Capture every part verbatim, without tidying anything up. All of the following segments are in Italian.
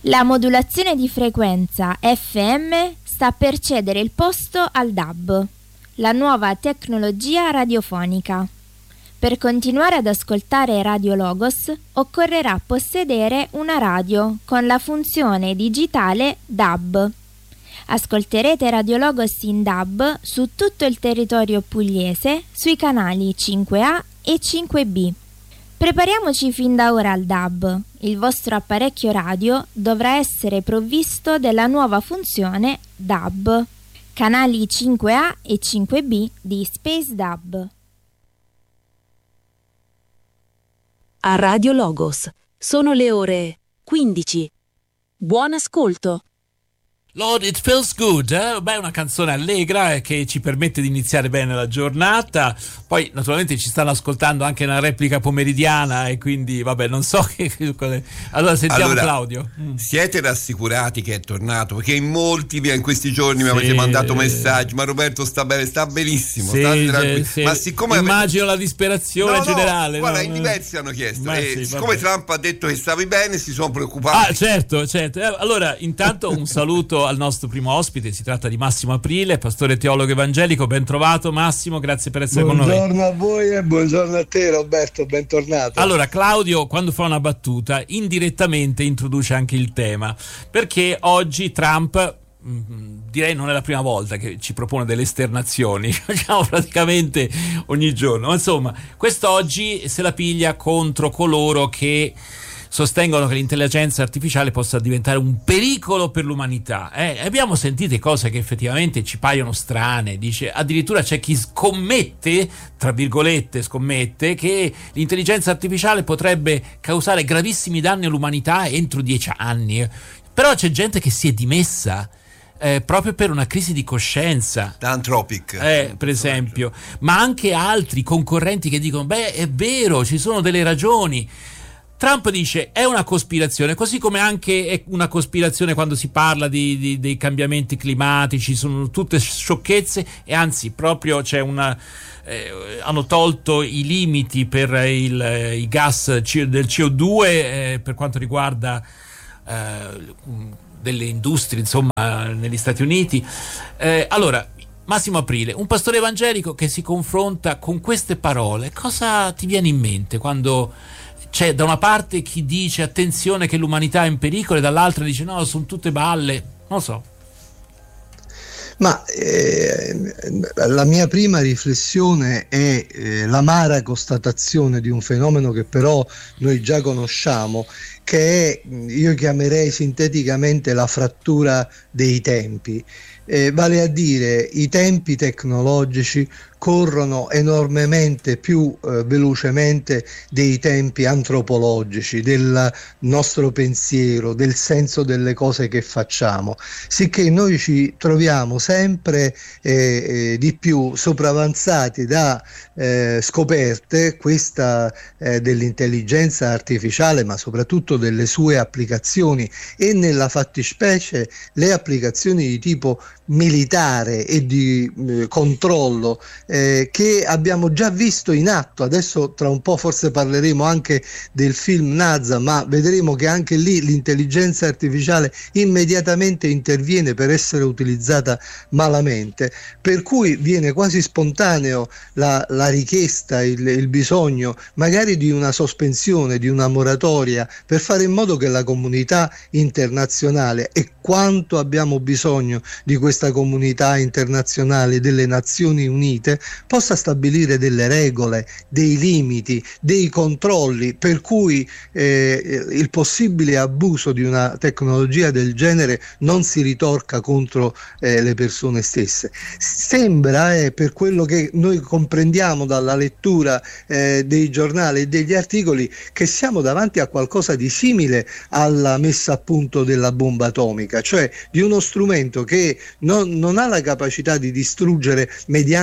La modulazione di frequenza F M sta per cedere il posto al D A B, la nuova tecnologia radiofonica. Per continuare ad ascoltare Radio Logos occorrerà possedere una radio con la funzione digitale D A B. Ascolterete Radio Logos in D A B su tutto il territorio pugliese sui canali cinque A e cinque B. Prepariamoci fin da ora al D A B. Il vostro apparecchio radio dovrà essere provvisto della nuova funzione D A B. Canali cinque A e cinque B di Space D A B. A Radio Logos sono le ore quindici. Buon ascolto. Lord, It Feels Good, eh? Beh, una canzone allegra che ci permette di iniziare bene la giornata. Poi naturalmente ci stanno ascoltando anche una replica pomeridiana e quindi vabbè, non so che... Allora sentiamo allora, Claudio. Mm. Siete rassicurati che è tornato? Perché in molti in questi giorni mi sì. avete mandato messaggi, ma Roberto sta bene, sta benissimo, sì, sta tranquillo. Sì. Ma siccome immagino la disperazione no, generale. No, guarda, no? in diversi hanno chiesto ma e sì, siccome vabbè. Trump ha detto che stavi bene, si sono preoccupati. Ah, certo, certo. Allora, intanto un saluto al nostro primo ospite, si tratta di Massimo Aprile, pastore teologo evangelico. Ben trovato Massimo, grazie per essere buongiorno con noi. Buongiorno a voi e buongiorno a te Roberto, bentornato. Allora Claudio, quando fa una battuta indirettamente introduce anche il tema, perché oggi Trump, direi non è la prima volta che ci propone delle esternazioni, facciamo praticamente ogni giorno, ma insomma quest'oggi se la piglia contro coloro che sostengono che l'intelligenza artificiale possa diventare un pericolo per l'umanità. Eh, abbiamo sentito cose che effettivamente ci paiono strane. Dice, addirittura c'è chi scommette, tra virgolette scommette, che l'intelligenza artificiale potrebbe causare gravissimi danni all'umanità entro dieci anni. Però c'è gente che si è dimessa Eh, proprio per una crisi di coscienza, da Anthropic eh, per esempio, ma anche altri concorrenti che dicono beh è vero, ci sono delle ragioni. Trump dice è una cospirazione, così come anche è una cospirazione quando si parla di, di, dei cambiamenti climatici, sono tutte sciocchezze e anzi proprio c'è una eh, hanno tolto i limiti per il, eh, i gas C- del C O due eh, per quanto riguarda eh, delle industrie insomma negli Stati Uniti. Eh, allora Massimo Aprile, un pastore evangelico che si confronta con queste parole, cosa ti viene in mente quando c'è da una parte chi dice attenzione che l'umanità è in pericolo e dall'altra dice no, sono tutte balle, non so. Ma eh, la mia prima riflessione è eh, l'amara constatazione di un fenomeno che però noi già conosciamo, che è, io chiamerei sinteticamente la frattura dei tempi. Eh, vale a dire i tempi tecnologici corrono enormemente più eh, velocemente dei tempi antropologici, del nostro pensiero, del senso delle cose che facciamo, sicché noi ci troviamo sempre eh, eh, di più sopravanzati da eh, scoperte, questa eh, dell'intelligenza artificiale, ma soprattutto delle sue applicazioni e nella fattispecie le applicazioni di tipo militare e di eh, controllo eh, che abbiamo già visto in atto. Adesso tra un po' forse parleremo anche del film NASA, ma vedremo che anche lì l'intelligenza artificiale immediatamente interviene per essere utilizzata malamente, per cui viene quasi spontaneo la, la richiesta, il, il bisogno magari di una sospensione, di una moratoria, per fare in modo che la comunità internazionale, e quanto abbiamo bisogno di questa comunità internazionale delle Nazioni Unite, possa stabilire delle regole, dei limiti, dei controlli, per cui eh, il possibile abuso di una tecnologia del genere non si ritorca contro eh, le persone stesse. Sembra, eh, per quello che noi comprendiamo dalla lettura eh, dei giornali e degli articoli, che siamo davanti a qualcosa di simile alla messa a punto della bomba atomica, cioè di uno strumento che non, non ha la capacità di distruggere mediante un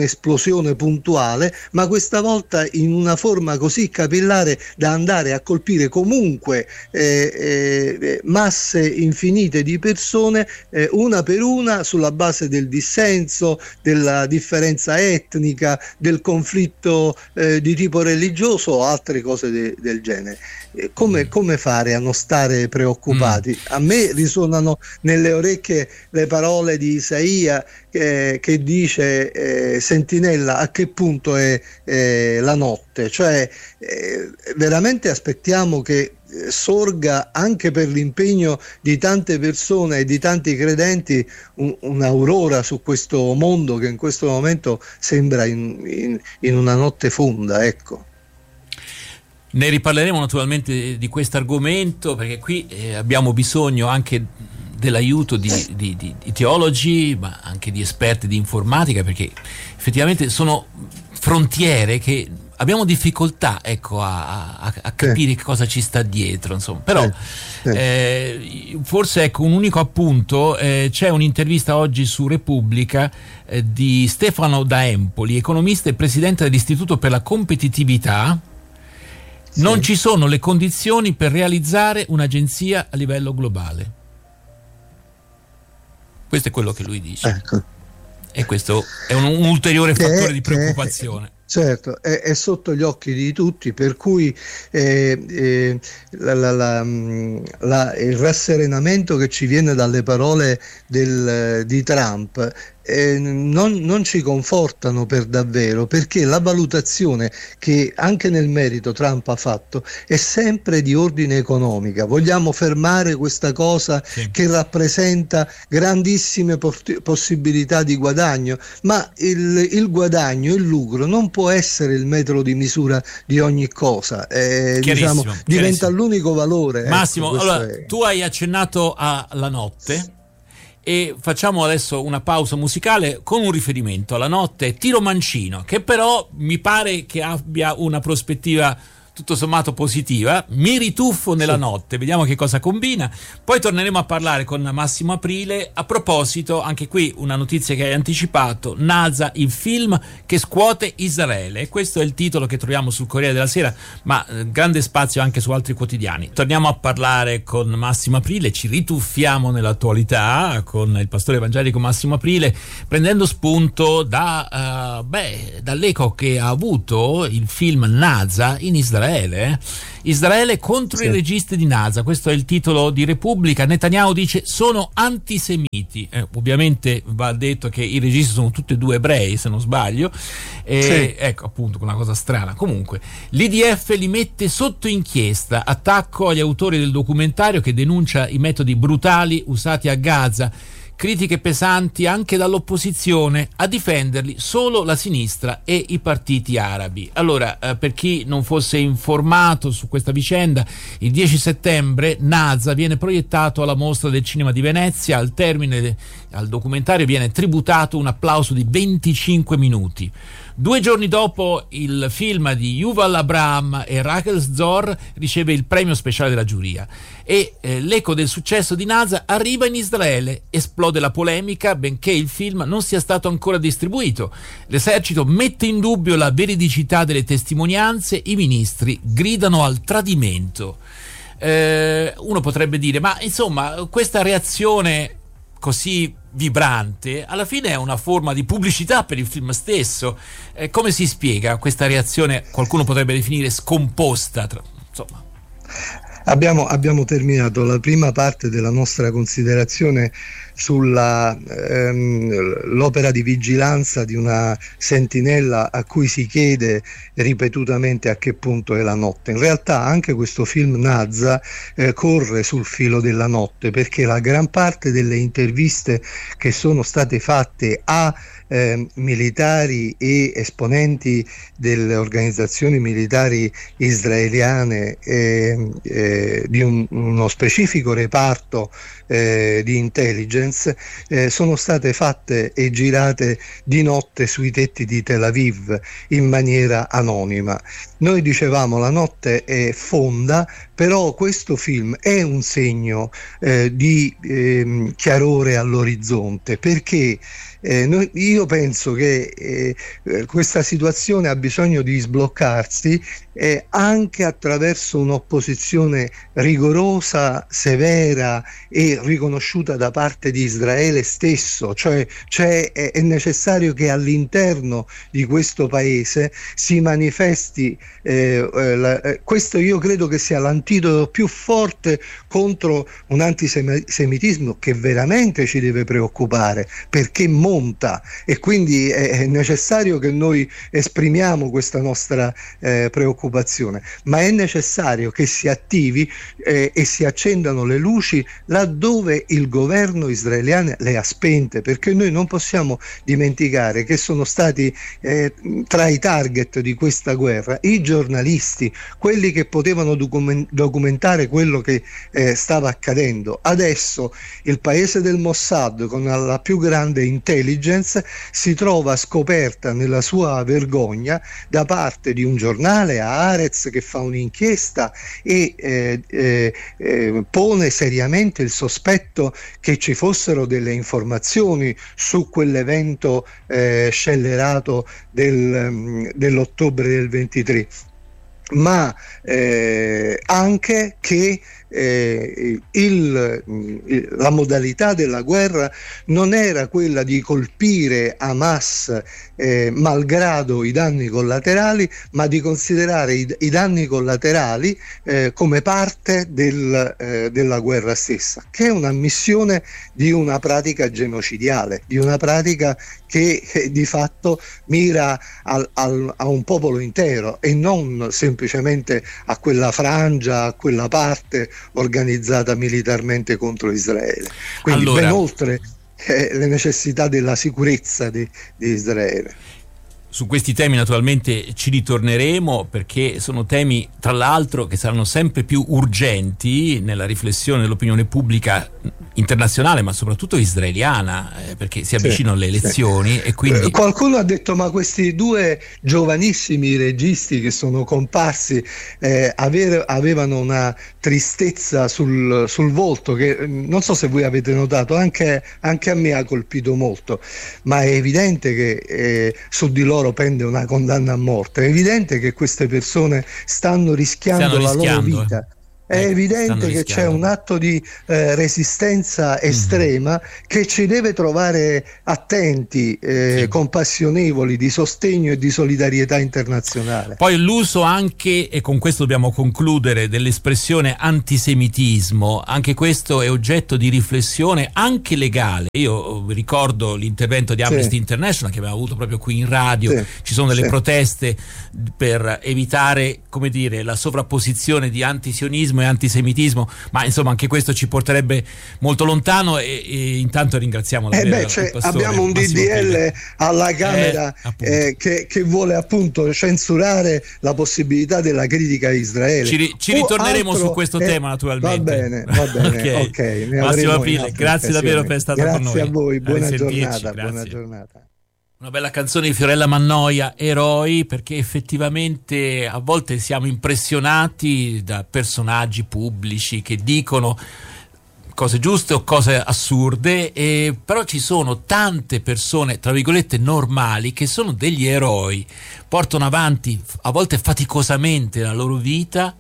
un'esplosione puntuale, ma questa volta in una forma così capillare da andare a colpire comunque eh, eh, masse infinite di persone, eh, una per una, sulla base del dissenso, della differenza etnica, del conflitto eh, di tipo religioso o altre cose de- del genere. Eh, come, come fare a non stare preoccupati? Mm. A me risuonano nelle orecchie le parole di Isaia eh, che dice eh, sentinella, a che punto è eh, la notte? Cioè eh, veramente aspettiamo che sorga anche per l'impegno di tante persone e di tanti credenti un, un'aurora su questo mondo che in questo momento sembra in, in, in una notte fonda, ecco. Ne riparleremo naturalmente di questo argomento, perché qui eh, abbiamo bisogno anche dell'aiuto di, di, di, di teologi, ma anche di esperti di informatica, perché effettivamente sono frontiere che abbiamo difficoltà, ecco, a, a, a capire eh. che cosa ci sta dietro, insomma. Però eh. Eh, forse, ecco, un unico appunto, eh, c'è un'intervista oggi su Repubblica eh, di Stefano da Empoli, economista e presidente dell'Istituto per la Competitività. Sì. Non ci sono le condizioni per realizzare un'agenzia a livello globale. Questo è quello che lui dice. Ecco. E questo è un, un ulteriore che fattore è, di preoccupazione. È, certo, è, è sotto gli occhi di tutti, per cui eh, eh, la, la, la, la, il rasserenamento che ci viene dalle parole del, di Trump Eh, non, non ci confortano per davvero, perché la valutazione che anche nel merito Trump ha fatto è sempre di ordine economica. Vogliamo fermare questa cosa sì. che rappresenta grandissime port- possibilità di guadagno, ma il, il guadagno, il lucro non può essere il metro di misura di ogni cosa, eh, diciamo, diventa l'unico valore. Massimo, ecco, allora, è... tu hai accennato alla notte e facciamo adesso una pausa musicale con un riferimento alla notte, Tiro Mancino, che però mi pare che abbia una prospettiva tutto sommato positiva. Mi rituffo nella sì. notte, vediamo che cosa combina. Poi torneremo a parlare con Massimo Aprile. A proposito, anche qui una notizia che hai anticipato: NASA, il film che scuote Israele. E questo è il titolo che troviamo sul Corriere della Sera, ma eh, grande spazio anche su altri quotidiani. Torniamo a parlare con Massimo Aprile, ci rituffiamo nell'attualità con il pastore evangelico Massimo Aprile, prendendo spunto da, uh, beh, dall'eco che ha avuto il film NASA in Israele. Israele contro sì. i registi di NASA, questo è il titolo di Repubblica. Netanyahu dice sono antisemiti, eh, ovviamente va detto che i registi sono tutti e due ebrei, se non sbaglio, e, sì. ecco appunto una cosa strana. Comunque l'I D F li mette sotto inchiesta, attacco agli autori del documentario che denuncia i metodi brutali usati a Gaza. Critiche pesanti anche dall'opposizione, a difenderli solo la sinistra e i partiti arabi. Allora, eh, per chi non fosse informato su questa vicenda, il dieci settembre NASA viene proiettato alla Mostra del Cinema di Venezia. Al termine de- al documentario viene tributato un applauso di venticinque minuti. Due giorni dopo il film di Yuval Abraham e Rachel Zor riceve il premio speciale della giuria e eh, l'eco del successo di NASA arriva in Israele. Esplode la polemica benché il film non sia stato ancora distribuito. L'esercito mette in dubbio la veridicità delle testimonianze, i ministri gridano al tradimento. Eh, uno potrebbe dire, ma insomma questa reazione così vibrante alla fine è una forma di pubblicità per il film stesso. Eh, come si spiega questa reazione, qualcuno potrebbe definire scomposta, tra, insomma. Abbiamo, abbiamo terminato la prima parte della nostra considerazione sulla ehm, l'opera di vigilanza di una sentinella a cui si chiede ripetutamente a che punto è la notte. In realtà anche questo film NASA eh, corre sul filo della notte, perché la gran parte delle interviste che sono state fatte a eh, militari e esponenti delle organizzazioni militari israeliane eh, eh, di un, uno specifico reparto eh, di intelligence eh, sono state fatte e girate di notte sui tetti di Tel Aviv in maniera anonima. Noi dicevamo la notte è fonda, però questo film è un segno eh, di eh, chiarore all'orizzonte, perché eh, noi, io penso che eh, questa situazione ha bisogno di sbloccarsi eh, anche attraverso un'opposizione rigorosa, severa e riconosciuta da parte di Israele stesso, cioè, cioè è, è necessario che all'interno di questo paese si manifesti eh, eh, la, eh, questo io credo che sia l'antidoto più forte contro un antisemitismo che veramente ci deve preoccupare, perché monta, e quindi è, è necessario che noi esprimiamo questa nostra eh, preoccupazione, ma è necessario che si attivi eh, e si accendano le luci laddove il governo israeliano le ha spente, perché noi non possiamo dimenticare che sono stati eh, tra i target di questa guerra i giornalisti, quelli che potevano document- documentare quello che eh, stava accadendo. Adesso il paese del Mossad, con la più grande intelligence, si trova scoperta nella sua vergogna da parte di un giornale, Haaretz, che fa un'inchiesta e eh, eh, eh, pone seriamente il sospetto che ci fossero delle informazioni su quell'evento eh, scellerato del, dell'ottobre del ventitré, ma eh, anche che eh, il, il, la modalità della guerra non era quella di colpire Hamas eh, malgrado i danni collaterali, ma di considerare i, i danni collaterali eh, come parte del, eh, della guerra stessa, che è un'ammissione di una pratica genocidiale, di una pratica che eh, di fatto mira al, al, a un popolo intero e non semplicemente a quella frangia, a quella parte organizzata militarmente contro Israele. Quindi allora, ben oltre eh, le necessità della sicurezza di, di Israele. Su questi temi naturalmente ci ritorneremo, perché sono temi tra l'altro che saranno sempre più urgenti nella riflessione dell'opinione pubblica internazionale, ma soprattutto israeliana, eh, perché si avvicinano sì, le elezioni sì. E quindi qualcuno ha detto: ma questi due giovanissimi registi che sono comparsi eh, ave- avevano una tristezza sul, sul volto che non so se voi avete notato, anche, anche a me ha colpito molto, ma è evidente che eh, su di loro pende una condanna a morte, è evidente che queste persone stanno rischiando, stanno rischiando la loro vita. Eh. È eh, evidente che c'è un atto di eh, resistenza estrema mm-hmm. che ci deve trovare attenti, eh, sì. compassionevoli, di sostegno e di solidarietà internazionale. Poi l'uso anche, e con questo dobbiamo concludere, dell'espressione antisemitismo, anche questo è oggetto di riflessione anche legale. Io ricordo l'intervento di Amnesty sì. International che abbiamo avuto proprio qui in radio, sì. ci sono delle sì. proteste per evitare, come dire, la sovrapposizione di antisionismo e antisemitismo, ma insomma anche questo ci porterebbe molto lontano e, e intanto ringraziamo la eh beh, cioè, abbiamo un D D L alla Camera eh, eh, che, che vuole appunto censurare la possibilità della critica a Israele. Ci, ci ritorneremo altro, su questo eh, tema naturalmente. Va bene, va bene. Ok, okay, Massimo Aprile, grazie davvero per essere stato grazie con noi. Grazie a voi, buona giornata, buona giornata. Una bella canzone di Fiorella Mannoia, Eroi, perché effettivamente a volte siamo impressionati da personaggi pubblici che dicono cose giuste o cose assurde, e però ci sono tante persone, tra virgolette, normali, che sono degli eroi, portano avanti a volte faticosamente la loro vita,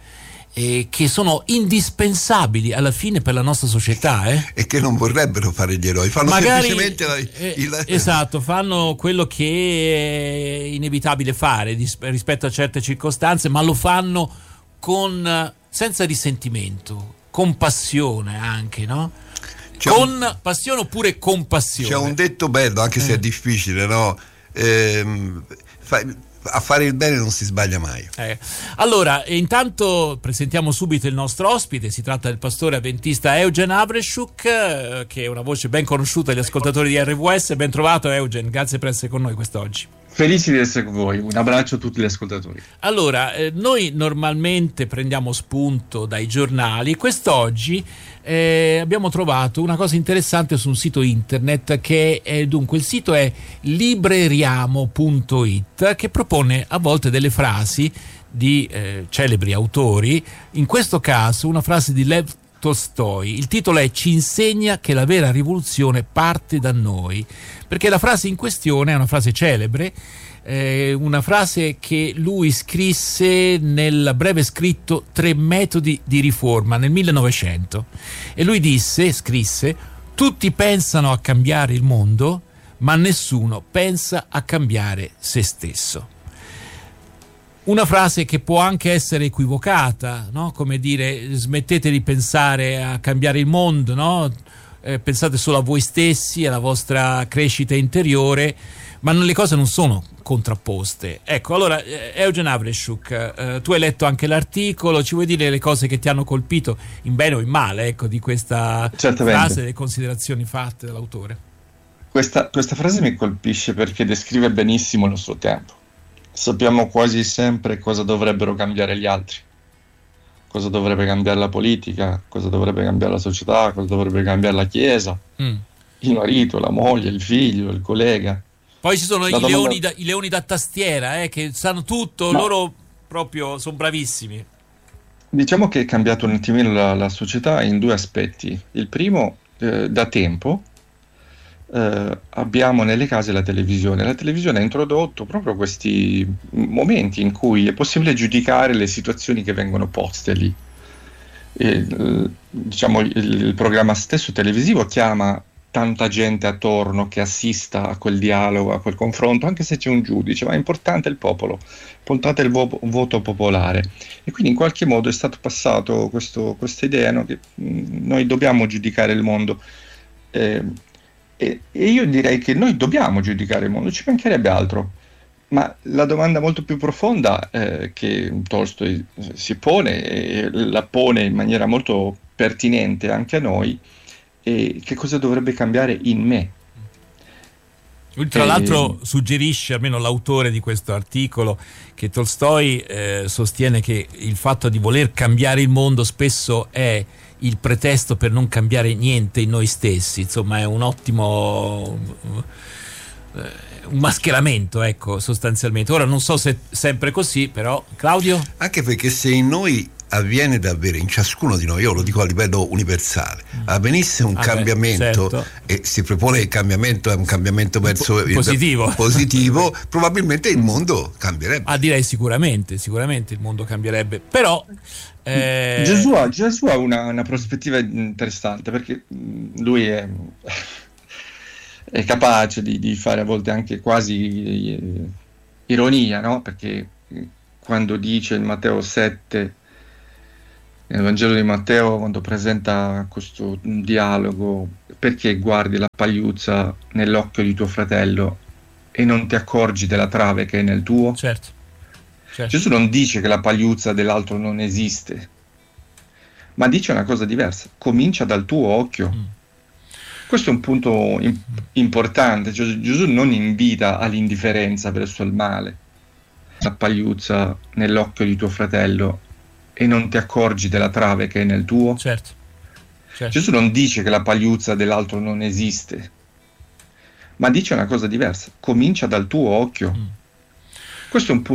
e che sono indispensabili alla fine per la nostra società eh? E che non vorrebbero fare gli eroi, fanno magari, semplicemente la, eh, il... esatto, fanno quello che è inevitabile fare rispetto a certe circostanze, ma lo fanno con senza risentimento, con passione anche, no? C'è con un, passione oppure compassione. C'è un detto bello, anche se eh. è difficile, no? Ehm, fa, a fare il bene non si sbaglia mai. Eh. Allora, intanto presentiamo subito il nostro ospite. Si tratta del pastore avventista Eugen Avreshuk, che è una voce ben conosciuta agli ascoltatori di R W S. Ben trovato Eugen, grazie per essere con noi quest'oggi. Felici di essere con voi, un abbraccio a tutti gli ascoltatori. Allora, eh, noi normalmente prendiamo spunto dai giornali. Quest'oggi eh, abbiamo trovato una cosa interessante su un sito internet che è, dunque il sito è libreriamo punto it, che propone a volte delle frasi di eh, celebri autori. In questo caso una frase di Lev Tolstoi. Il titolo è "Ci insegna che la vera rivoluzione parte da noi", perché la frase in questione è una frase celebre, eh, una frase che lui scrisse nel breve scritto Tre metodi di riforma nel millenovecento, e lui disse, scrisse: "Tutti pensano a cambiare il mondo, ma nessuno pensa a cambiare se stesso". Una frase che può anche essere equivocata, no? Come dire, smettete di pensare a cambiare il mondo, no? Eh, pensate solo a voi stessi, alla vostra crescita interiore, ma non, le cose non sono contrapposte. Ecco, allora, eh, Eugen Avreshchuk, eh, tu hai letto anche l'articolo, ci vuoi dire le cose che ti hanno colpito, in bene o in male, ecco, di questa Certamente. frase, le considerazioni fatte dall'autore? Questa, questa frase mi colpisce perché descrive benissimo il nostro tempo. Sappiamo quasi sempre cosa dovrebbero cambiare gli altri, cosa dovrebbe cambiare la politica, cosa dovrebbe cambiare la società, cosa dovrebbe cambiare la Chiesa, mm. il marito, la moglie, il figlio, il collega. Poi ci sono i, domanda... leoni da, i leoni da tastiera, eh, che sanno tutto, no. loro proprio sono bravissimi. Diciamo che è cambiato un attimino la, la società in due aspetti. Il primo, eh, da tempo, Uh, abbiamo nelle case la televisione. La televisione ha introdotto proprio questi momenti in cui è possibile giudicare le situazioni che vengono poste lì. E, uh, diciamo, il, il programma stesso televisivo chiama tanta gente attorno che assista a quel dialogo, a quel confronto, anche se c'è un giudice, ma è importante il popolo, importante il vo- voto popolare. E quindi in qualche modo è stato passato questo, questa idea, no, che mh, noi dobbiamo giudicare il mondo. Eh, E, e io direi che noi dobbiamo giudicare il mondo, ci mancherebbe altro, ma la domanda molto più profonda eh, che Tolstoi si pone, e la pone in maniera molto pertinente anche a noi, è: che cosa dovrebbe cambiare in me? Lui tra e... l'altro suggerisce, almeno l'autore di questo articolo, che Tolstoi eh, sostiene che il fatto di voler cambiare il mondo spesso è il pretesto per non cambiare niente in noi stessi. Insomma, è un ottimo eh, un mascheramento, ecco, sostanzialmente. Ora non so se è sempre così, però Claudio? Anche perché se in noi avviene davvero, in ciascuno di noi, io lo dico a livello universale, avvenisse un ah cambiamento, beh, certo. e si propone il cambiamento, è un cambiamento verso po- positivo, il, positivo probabilmente il mondo cambierebbe. Ah, direi sicuramente, sicuramente il mondo cambierebbe, però eh... Gesù ha, Gesù ha una, una prospettiva interessante, perché lui è, è capace di, di fare a volte anche quasi eh, ironia, no? Perché quando dice in Matteo sette, nel Vangelo di Matteo, quando presenta questo dialogo: perché guardi la pagliuzza nell'occhio di tuo fratello e non ti accorgi della trave che è nel tuo? Certo, certo. Gesù non dice che la pagliuzza dell'altro non esiste, ma dice una cosa diversa: comincia dal tuo occhio. Mm. Questo è un punto in- importante, cioè, Gesù non invita all'indifferenza verso il male. La pagliuzza nell'occhio di tuo fratello e non ti accorgi della trave che è nel tuo? Certo, certo. Gesù non dice che la pagliuzza dell'altro non esiste, ma dice una cosa diversa: comincia dal tuo occhio. Mm. Questo è un punto